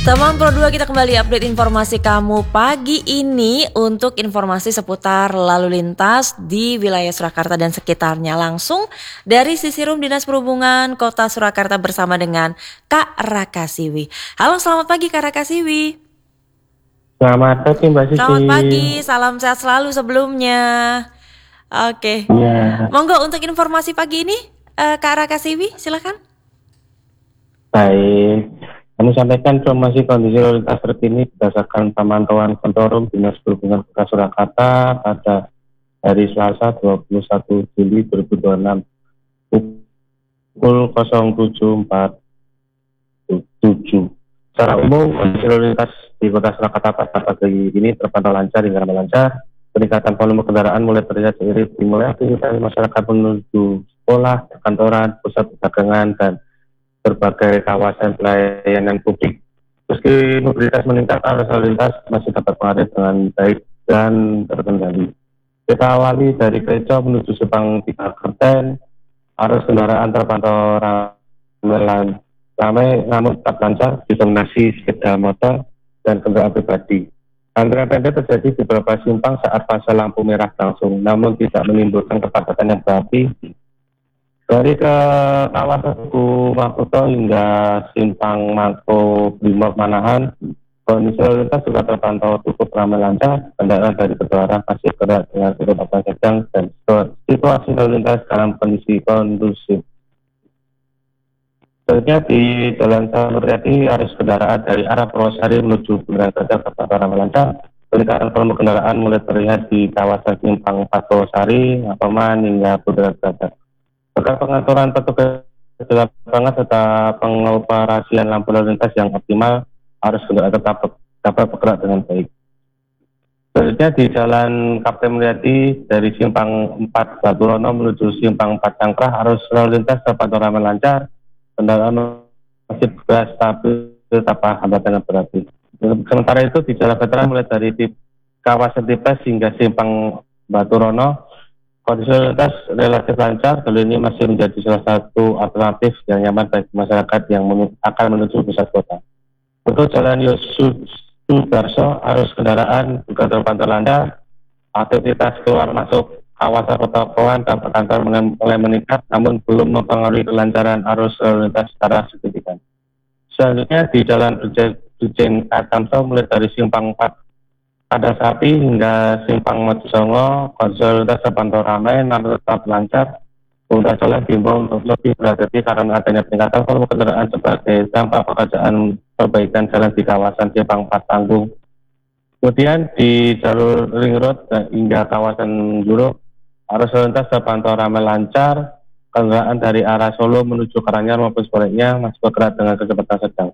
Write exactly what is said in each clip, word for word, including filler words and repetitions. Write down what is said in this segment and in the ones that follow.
Teman Pro dua, kita kembali update informasi kamu pagi ini untuk informasi seputar lalu lintas di wilayah Surakarta dan sekitarnya langsung dari Sisirum Dinas Perhubungan Kota Surakarta bersama dengan Kak Raka Siwi. Halo, selamat pagi Kak Raka Siwi. Selamat pagi Mbak Sisi. Selamat pagi, salam sehat selalu sebelumnya. Oke. Ya. Monggo untuk informasi pagi ini uh, Kak Raka Siwi, silakan. Baik. Kami sampaikan informasi kondisi lalu lintas terkini berdasarkan pemantauan Kontorum Dinas Perhubungan Kota Surakarta pada hari Selasa dua puluh satu Juli dua ribu dua puluh enam pukul nol tujuh empat puluh tujuh. Secara umum, kondisi lalu lintas di Kota Surakarta pada pagi ini terpantau lancar hingga ramai lancar. Peningkatan volume kendaraan mulai terlihat seiring dimulai aktivitas masyarakat menuju sekolah, kantoran, pusat perdagangan, dan berbagai kawasan pelayanan publik. Meski mobilitas meningkat, arus lalu lintas masih dapat mengalir dengan baik dan terkendali. Kita awali dari Gereja menuju Simpang Tiga Kerten. Arus kendaraan terpantau ramai, ramai namun tetap lancar, didominasi sepeda motor dan kendaraan pribadi. Antrian pendek terjadi di beberapa simpang saat fase lampu merah langsung, namun tidak menimbulkan kepadatan yang berarti. Dari ke kawasan Tugu Makoto hingga Simpang Mako Brimob Manahan, kondisi lalu lintas juga terpantau cukup ramai lancar. Kendaraan dari kedua arah masih bergerak dengan kecepatan sedang dan situasi lalu lintas dalam kondisi kondusif. Selanjutnya di Jalan Samudjati, arus kendaraan dari arah Purwosari menuju Bundaran Gajah terpantau ramai lancar. Peningkatan volume kendaraan mulai terlihat di kawasan Simpang Purwosari, Apaman hingga Bundaran Gajah. Serta pengaturan petugas di lapangan serta pengoperasian lampu lalu lintas yang optimal harus kendaraan tetap dapat bergerak dengan baik. Selanjutnya di Jalan Kapten Mulyadi dari Simpang empat Baturono menuju Simpang empat Cangkrah, arus lalu lintas terpantau ramai lancar. Kendaraan masih bergerak stabil tanpa hambatan yang berarti. Sementara itu di Jalan Veteran mulai dari di kawasan Tipes hingga Simpang Baturono, kondisi lalu lintas relatif lancar. Kali ini masih menjadi salah satu alternatif yang nyaman bagi masyarakat yang men- akan menuju pusat kota. Untuk Jalan Yosudarso, arus kendaraan juga terpantau lancar. Aktivitas keluar masuk kawasan kota Poan dan perkantoran mulai meningkat, namun belum mempengaruhi kelancaran arus lalu lintas secara signifikan. Selanjutnya di Jalan Brigjen Katamso mulai dari Simpang empat Ada Sapi hingga Simpang Mojosongo, kondisi lalu lintas terpantau ramai namun tetap lancar. Pengguna jalan diimbau untuk lebih berhati-hati karena adanya peningkatan volume kendaraan sebagai dampak pekerjaan perbaikan jalan di kawasan Simpang empat Tanggung. Kemudian di jalur Ring Road hingga kawasan Juruk, arus lalu lintas terpantau ramai lancar. Kendaraan dari arah Solo menuju Karanganyar maupun sebaliknya masih bergerak dengan kecepatan sedang.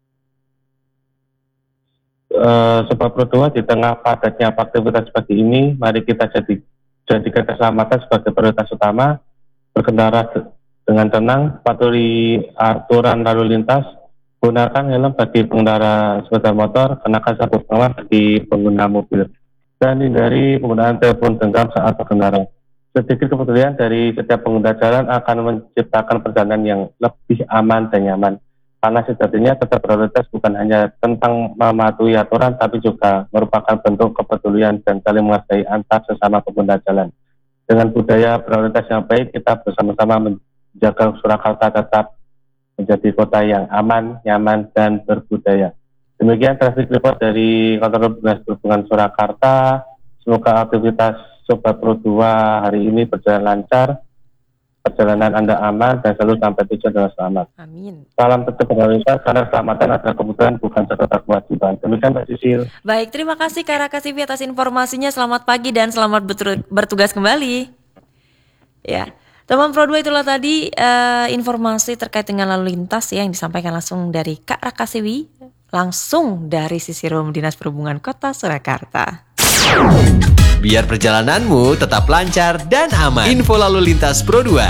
Uh, sebab Pro dua, di tengah padatnya aktivitas pagi ini, mari kita jadi jadikan keselamatan sebagai prioritas utama. Berkendara dengan tenang, patuhi aturan lalu lintas, gunakan helm bagi pengendara sepeda motor, kenakan sabuk pengaman bagi pengguna mobil, dan hindari penggunaan telepon genggam saat berkendara. Sedikit kepedulian dari setiap pengguna jalan akan menciptakan perjalanan yang lebih aman dan nyaman. Karena sejatinya tetap prioritas bukan hanya tentang mematuhi aturan, tapi juga merupakan bentuk kepedulian dan saling menghargai antar sesama pengguna jalan. Dengan budaya prioritas yang baik, kita bersama-sama menjaga Surakarta tetap menjadi kota yang aman, nyaman, dan berbudaya. Demikian traffic report dari Kantor Dinas Perhubungan Surakarta. Semoga aktivitas Sobat Pro dua hari ini berjalan lancar, perjalanan Anda aman, dan selalu sampai tujuan dengan selamat. Amin. Salam tetap berlintas karena keselamatan adalah kebutuhan bukan sekedar kewajiban. Demikian Mbak Sisil. Baik, terima kasih Kak Raka Siwi atas informasinya. Selamat pagi dan selamat betul- bertugas kembali. Ya, teman Pro dua, itulah tadi uh, informasi terkait dengan lalu lintas ya, yang disampaikan langsung dari Kak Raka Siwi, langsung dari Sisirum Dinas Perhubungan Kota Surakarta. Biar perjalananmu tetap lancar dan aman. Info lalu lintas Pro dua.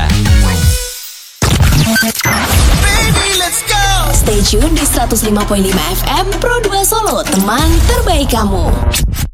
Baby, let's go. Stay tune di seratus lima koma lima F M Pro dua Solo, teman terbaik kamu.